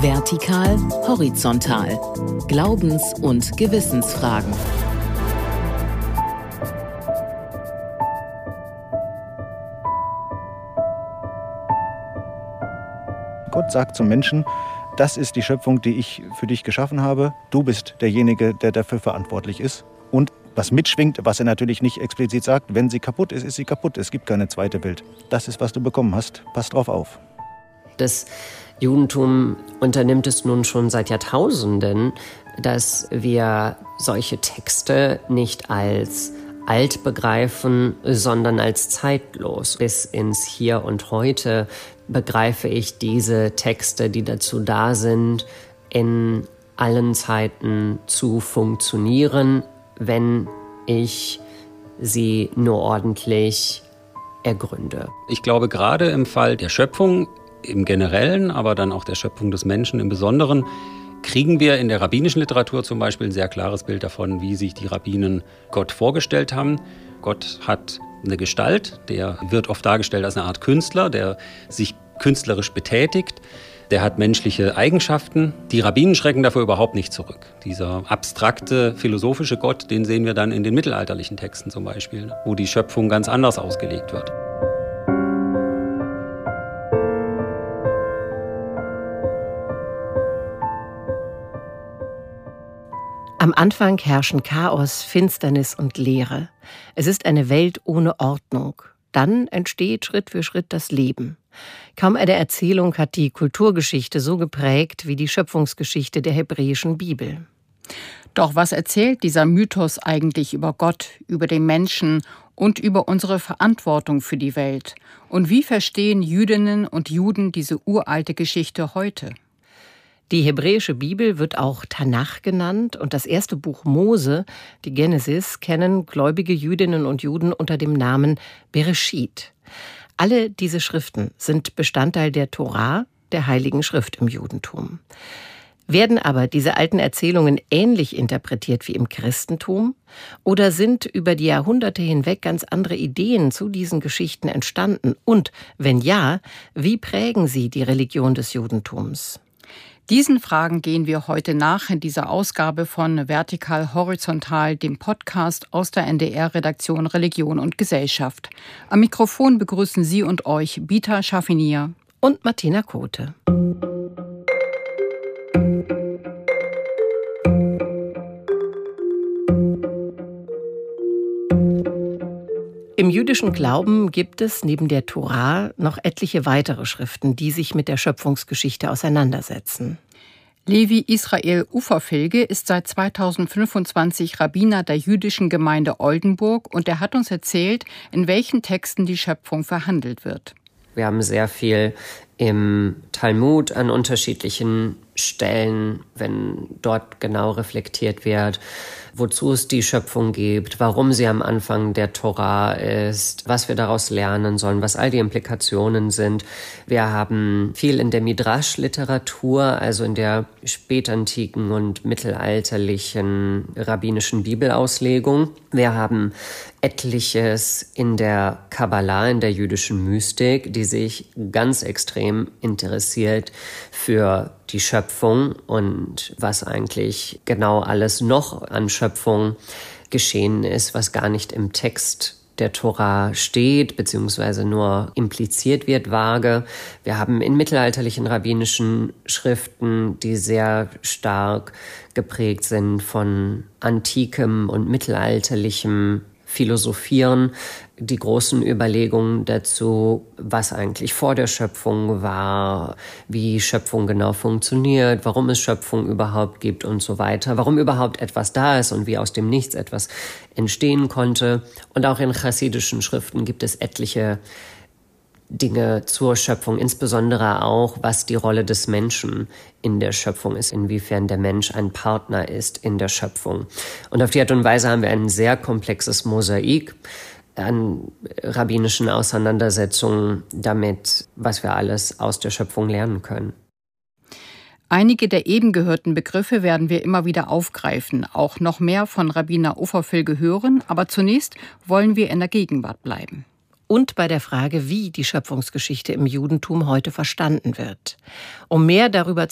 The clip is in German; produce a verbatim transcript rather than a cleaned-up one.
Vertikal, horizontal. Glaubens- und Gewissensfragen. Gott sagt zum Menschen, das ist die Schöpfung, die ich für dich geschaffen habe. Du bist derjenige, der dafür verantwortlich ist. Und was mitschwingt, was er natürlich nicht explizit sagt, wenn sie kaputt ist, ist sie kaputt. Es gibt keine zweite Welt. Das ist, was du bekommen hast. Pass drauf auf. Das Judentum unternimmt es nun schon seit Jahrtausenden, dass wir solche Texte nicht als alt begreifen, sondern als zeitlos. Bis ins Hier und Heute begreife ich diese Texte, die dazu da sind, in allen Zeiten zu funktionieren, wenn ich sie nur ordentlich ergründe. Ich glaube, gerade im Fall der Schöpfung im Generellen, aber dann auch der Schöpfung des Menschen im Besonderen, kriegen wir in der rabbinischen Literatur zum Beispiel ein sehr klares Bild davon, wie sich die Rabbinen Gott vorgestellt haben. Gott hat eine Gestalt, der wird oft dargestellt als eine Art Künstler, der sich künstlerisch betätigt. Der hat menschliche Eigenschaften. Die Rabbinen schrecken davor überhaupt nicht zurück. Dieser abstrakte, philosophische Gott, den sehen wir dann in den mittelalterlichen Texten zum Beispiel, wo die Schöpfung ganz anders ausgelegt wird. Am Anfang herrschen Chaos, Finsternis und Leere. Es ist eine Welt ohne Ordnung. Dann entsteht Schritt für Schritt das Leben. Kaum eine Erzählung hat die Kulturgeschichte so geprägt wie die Schöpfungsgeschichte der hebräischen Bibel. Doch was erzählt dieser Mythos eigentlich über Gott, über den Menschen und über unsere Verantwortung für die Welt? Und wie verstehen Jüdinnen und Juden diese uralte Geschichte heute? Die hebräische Bibel wird auch Tanach genannt und das erste Buch Mose, die Genesis, kennen gläubige Jüdinnen und Juden unter dem Namen Bereshit. Alle diese Schriften sind Bestandteil der Tora, der Heiligen Schrift im Judentum. Werden aber diese alten Erzählungen ähnlich interpretiert wie im Christentum oder sind über die Jahrhunderte hinweg ganz andere Ideen zu diesen Geschichten entstanden? Und wenn ja, wie prägen sie die Religion des Judentums? Diesen Fragen gehen wir heute nach in dieser Ausgabe von Vertikal Horizontal, dem Podcast aus der N D R-Redaktion Religion und Gesellschaft. Am Mikrofon begrüßen Sie und euch Bita Schaffinier und Martina Kote. Im jüdischen Glauben gibt es neben der Tora noch etliche weitere Schriften, die sich mit der Schöpfungsgeschichte auseinandersetzen. Levi Israel Uferfilge ist seit zweitausendfünfundzwanzig Rabbiner der jüdischen Gemeinde Oldenburg und er hat uns erzählt, in welchen Texten die Schöpfung verhandelt wird. Wir haben sehr viel im Talmud an unterschiedlichen Stellen, wenn dort genau reflektiert wird, wozu es die Schöpfung gibt, warum sie am Anfang der Tora ist, was wir daraus lernen sollen, was all die Implikationen sind. Wir haben viel in der Midrash-Literatur, also in der spätantiken und mittelalterlichen rabbinischen Bibelauslegung. Wir haben etliches in der Kabbalah, in der jüdischen Mystik, die sich ganz extrem interessiert für die Schöpfung und was eigentlich genau alles noch an Schöpfung geschehen ist, was gar nicht im Text der Tora steht, beziehungsweise nur impliziert wird vage. Wir haben in mittelalterlichen rabbinischen Schriften, die sehr stark geprägt sind von antikem und mittelalterlichem Philosophieren, die großen Überlegungen dazu, was eigentlich vor der Schöpfung war, wie Schöpfung genau funktioniert, warum es Schöpfung überhaupt gibt und so weiter, warum überhaupt etwas da ist und wie aus dem Nichts etwas entstehen konnte. Und auch in chassidischen Schriften gibt es etliche Dinge zur Schöpfung, insbesondere auch, was die Rolle des Menschen in der Schöpfung ist, inwiefern der Mensch ein Partner ist in der Schöpfung. Und auf die Art und Weise haben wir ein sehr komplexes Mosaik an rabbinischen Auseinandersetzungen damit, was wir alles aus der Schöpfung lernen können. Einige der eben gehörten Begriffe werden wir immer wieder aufgreifen, auch noch mehr von Rabbiner Uferfilge hören, aber zunächst wollen wir in der Gegenwart bleiben. Und bei der Frage, wie die Schöpfungsgeschichte im Judentum heute verstanden wird. Um mehr darüber